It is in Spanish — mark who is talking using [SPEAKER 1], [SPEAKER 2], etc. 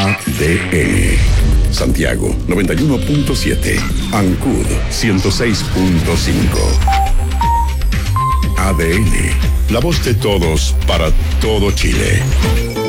[SPEAKER 1] ADN. Santiago 91.7. Ancud 106.5. ADN. La voz de todos para todo Chile.